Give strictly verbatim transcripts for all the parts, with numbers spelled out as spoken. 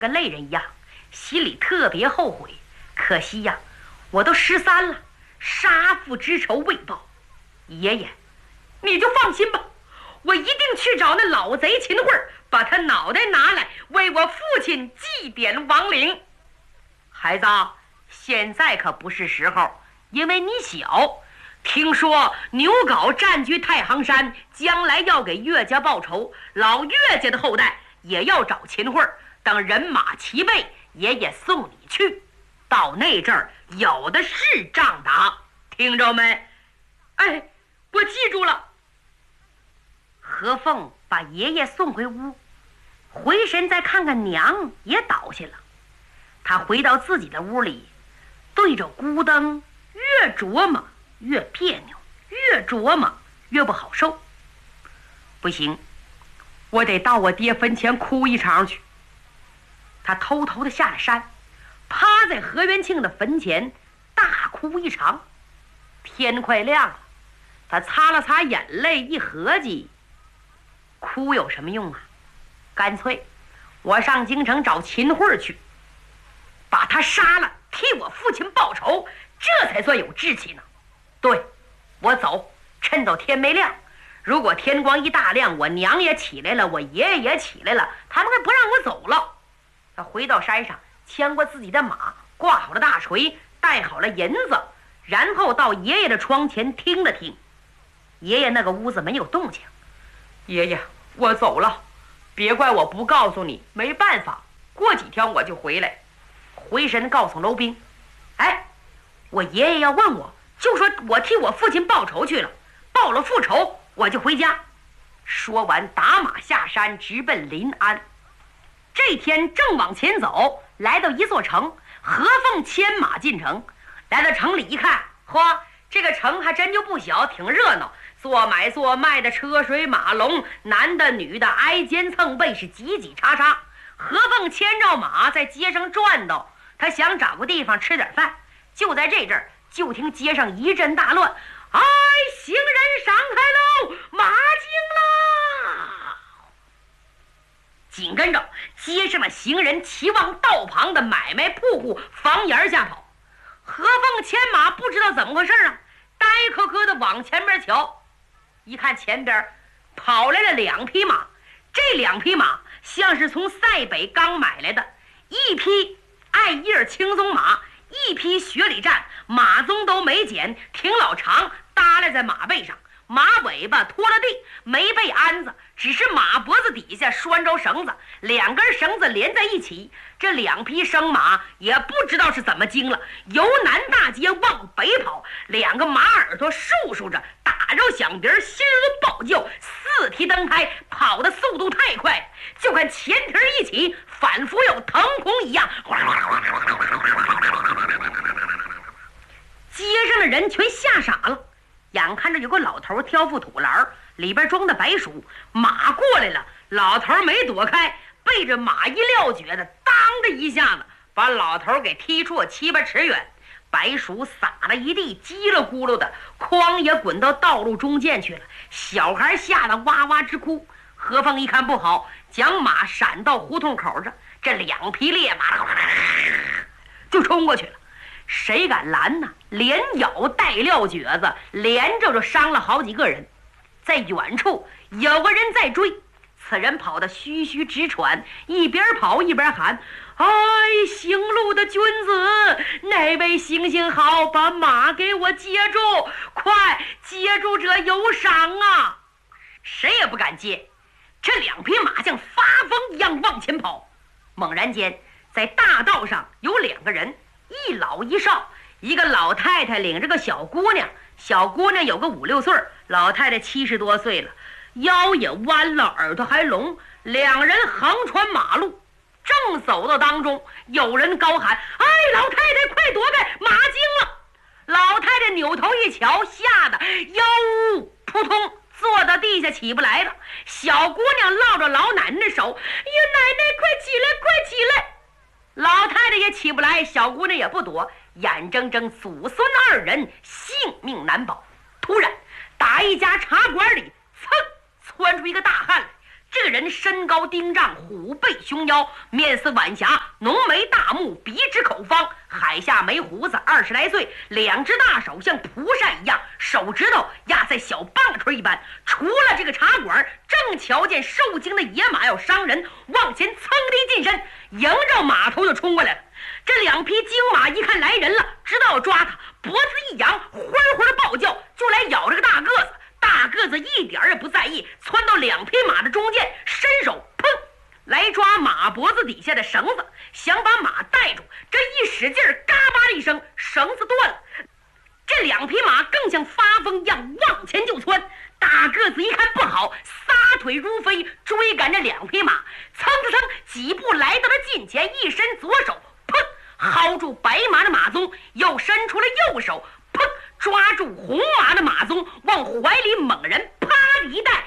跟泪人一样，心里特别后悔。可惜呀，我都十三了，杀父之仇未报。爷爷，你就放心吧，我一定去找那老贼秦桧，把他脑袋拿来，为我父亲祭奠亡灵。孩子，现在可不是时候，因为你小。听说牛皋占据太行山，将来要给岳家报仇，老岳家的后代也要找秦桧。等人马齐备，爷爷送你去，到那阵儿有的是仗打，听着没？哎，我记住了。何凤把爷爷送回屋，回神再看看娘也倒下了。他回到自己的屋里，对着孤灯越琢磨越别扭，越琢磨越不好受。不行，我得到我爹坟前哭一场去。他偷偷的下了山，趴在何元庆的坟前大哭一场。天快亮了，他擦了擦眼泪，一合计，哭有什么用啊？干脆我上京城找秦桧去，把他杀了，替我父亲报仇，这才算有志气呢。对，我走，趁到天没亮。如果天光一大亮，我娘也起来了，我爷爷也起来了，他们还不让我走了。他回到山上，牵过自己的马，挂好了大锤，带好了银子，然后到爷爷的窗前听了听。爷爷那个屋子没有动静。爷爷，我走了，别怪我不告诉你，没办法，过几天我就回来。回神告诉楼兵，哎，我爷爷要问我，就说我替我父亲报仇去了，报了复仇我就回家。说完打马下山，直奔临安。这天正往前走，来到一座城，何凤牵马进城。来到城里一看，嚯，这个城还真就不小，挺热闹，做买做卖的车水马龙，男的女的挨肩蹭背，是挤挤叉叉。何凤牵着马在街上转悠，他想找个地方吃点饭。就在这阵儿，就听街上一阵大乱，哎，行人闪开喽，马惊啦！紧跟着街上的行人齐往道旁的买卖铺户房檐下跑。何凤牵马不知道怎么回事啊，呆磕磕的往前边瞧，一看前边跑来了两匹马。这两匹马像是从塞北刚买来的，一匹艾叶青鬃马，一匹雪里战，马鬃都没剪，挺老长，耷拉在马背上，马尾巴拖了地，没被鞍子，只是马脖子底下拴着绳子，两根绳子连在一起。这两匹生马也不知道是怎么惊了，由南大街往北跑，两个马耳朵竖竖着，打着响鼻，心儿暴叫，四蹄蹬开，跑的速度太快，就看前蹄一起，仿佛有腾空一样，街上的人全吓傻了。眼看着有个老头挑副土篮，里边装的白薯，马过来了，老头没躲开，被这马一撂蹶子，当的一下子把老头给踢出七八尺远，白薯撒了一地，叽里咕噜的，筐也滚到道路中间去了。小孩吓得哇哇直哭。何凤一看不好，将马闪到胡同口上，这两匹烈马就冲过去了。谁敢拦呢？连咬带撂蹶子，连着就伤了好几个人。在远处有个人在追，此人跑得吁吁直喘，一边跑一边喊：哎，行路的君子，哪位行行好，把马给我接住，快接住这有赏啊！谁也不敢接，这两匹马像发疯一样往前跑。猛然间在大道上有两个人，一老一少，一个老太太领着个小姑娘，小姑娘有个五六岁，老太太七十多岁了，腰也弯了，耳朵还聋。两人横穿马路，正走到当中，有人高喊：哎，老太太快躲开，马惊了！老太太扭头一瞧，吓得腰扑通坐到地下起不来了。小姑娘落着老奶奶的手：哎呀，奶奶快起来，快起来！老太太也起不来，小姑娘也不躲，眼睁睁祖孙二人性命难保。突然打一家茶馆里，噌窜出一个大汉来， 这个人身高丁丈，虎背熊腰，面似晚霞，浓眉大目，鼻直口方，海下没胡子，二十来岁，两只大手像蒲扇一样，手指头压在小棒槌一般。除了这个茶馆，正瞧见受惊的野马要伤人，往前噌地近身，迎着马头就冲过来了。这两匹精马一看来人了，知道要抓他，脖子一扬，欢欢的暴叫，就来咬这个大个子。大个子一点也不在意，窜到两匹马的中间，伸手砰来抓马脖子底下的绳子，想把马带住。这一使劲儿，嘎巴的一声，绳子断了。这两匹马更像发疯一样往前就窜。大个子一看不好，撒腿如飞，追赶着两匹马，蹭蹭蹭几步来到了近前，一伸左手，砰薅住白马的马鬃，又伸出了右手，砰抓住红马的马鬃，往怀里猛然啪的一带，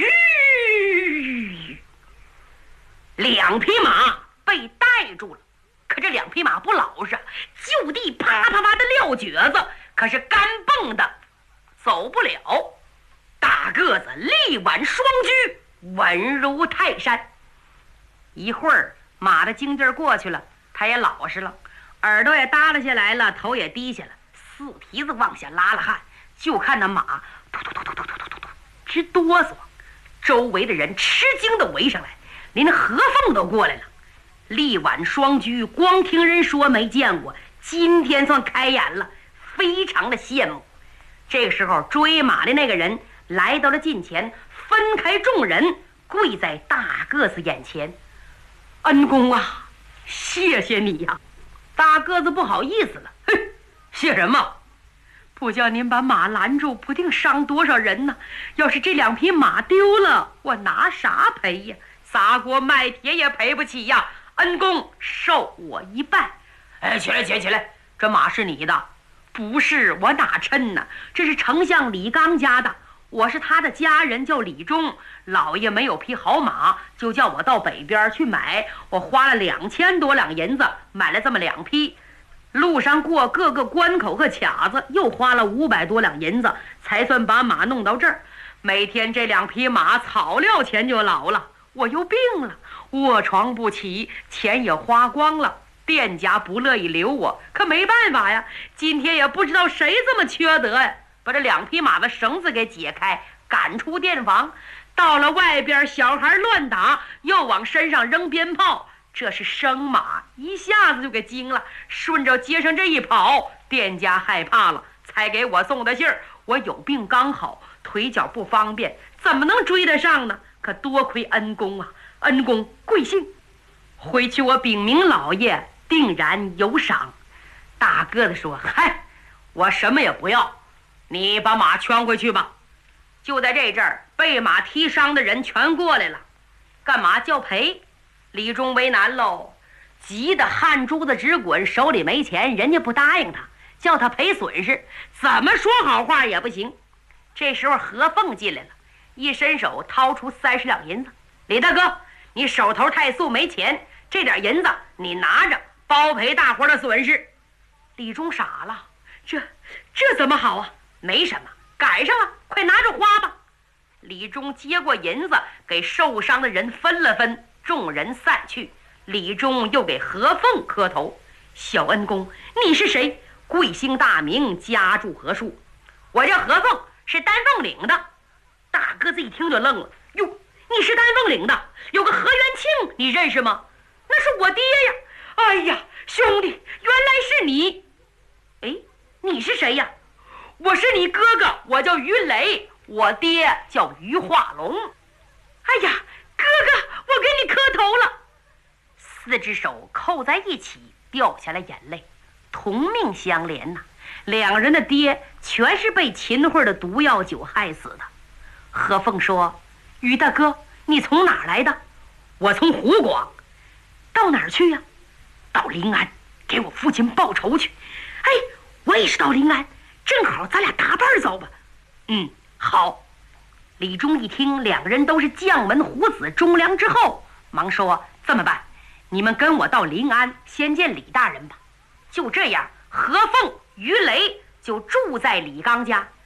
吁，两匹马被带住了。可这两匹马不老实，就地啪啪啪的撂蹶子，可是干蹦的走不了。大个子力挽双驹，稳如泰山。一会儿马的精劲过去了，他也老实了，耳朵也耷拉下来了，头也低下了，四蹄子往下拉了汗，就看那马突突突突突突突突突直哆嗦。周围的人吃惊的围上来，连何凤都过来了。力挽双驹，光听人说没见过，今天算开眼了，非常的羡慕。这个时候追马的那个人来到了近前，分开众人，跪在大个子眼前。恩公啊，谢谢你呀！大个子不好意思了，嘿，谢什么？不叫您把马拦住，不定伤多少人呢。要是这两匹马丢了，我拿啥赔呀？砸锅卖铁也赔不起呀！恩公受我一半。哎，起来起来起来，这马是你的？不是，我哪称呢？这是丞相李刚家的，我是他的家人，叫李忠。老爷没有匹好马，就叫我到北边去买。我花了两千多两银子买了这么两匹，路上过各个关口和卡子，又花了五百多两银子，才算把马弄到这儿。每天这两匹马草料钱就老了，我又病了，卧床不起，钱也花光了。店家不乐意留我，可没办法呀。今天也不知道谁这么缺德呀，把这两匹马的绳子给解开，赶出店房。到了外边，小孩乱打，又往身上扔鞭炮。这是生马，一下子就给惊了，顺着街上这一跑，店家害怕了，才给我送的信儿。我有病刚好，腿脚不方便，怎么能追得上呢？可多亏恩公啊，恩公贵姓？回去我禀明老爷，定然有赏。大个子说：嗨，我什么也不要，你把马圈回去吧。就在这阵儿，被马踢伤的人全过来了，干嘛叫赔？李忠为难喽，急得汗珠子直滚，手里没钱，人家不答应他，叫他赔损失，怎么说好话也不行。这时候何凤进来了，一伸手掏出三十两银子。李大哥，你手头太素没钱，这点银子你拿着，包赔大伙的损失。李忠傻了，这这怎么好啊？没什么，赶上了，快拿着花吧。李忠接过银子，给受伤的人分了分，众人散去。李忠又给何凤磕头：小恩公，你是谁？贵姓大名？家住何处？我叫何凤，是丹凤岭的。大个子一听就愣了：哟，你是丹凤岭的？有个何元庆，你认识吗？那是我爹呀！哎呀，兄弟，原来是你！哎，你是谁呀？我是你哥哥，我叫于雷，我爹叫于化龙。哎呀，哥哥，我给你磕头了。四只手扣在一起，掉下了眼泪，同命相连呐、啊。两人的爹全是被秦桧的毒药酒害死的。何凤说：于大哥，你从哪儿来的？我从湖广。到哪儿去呀、啊？到临安，给我父亲报仇去。哎，我也是到临安，正好咱俩搭伴走吧。嗯，好。李忠一听两个人都是将门虎子，忠良之后，忙说：这么办，你们跟我到临安先见李大人吧。就这样，何凤、于雷就住在李刚家。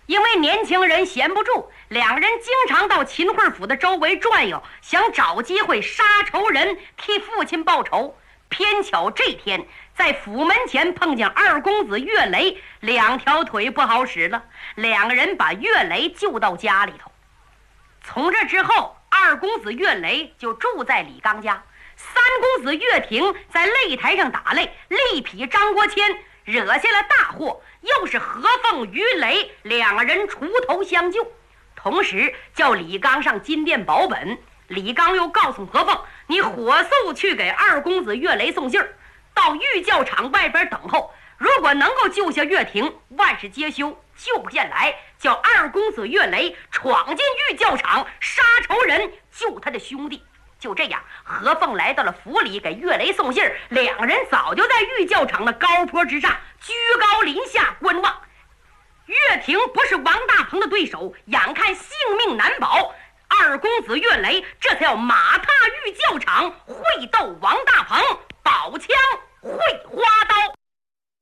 因为年轻人闲不住，两人经常到秦桧府的周围转悠，想找机会杀仇人，替父亲报仇。偏巧这天在府门前碰见二公子岳雷，两条腿不好使了，两个人把岳雷救到家里头。从这之后，二公子岳雷就住在李刚家，三公子岳霆在擂台上打擂，力匹张国谦，惹下了大祸，又是何凤、于雷两个人锄头相救，同时叫李刚上金殿保本。李刚又告诉何凤，你火速去给二公子岳雷送信儿，到御教场外边等候，如果能够救下岳霆，万事皆休；救不见来，叫二公子岳雷闯进御教场杀仇人，救他的兄弟。就这样，何凤来到了府里给岳雷送信儿，两人早就在御教场的高坡之上居高临下观望。岳霆不是王大鹏的对手，眼看性命难保，二公子岳雷这才要马踏御教场会斗王大鹏，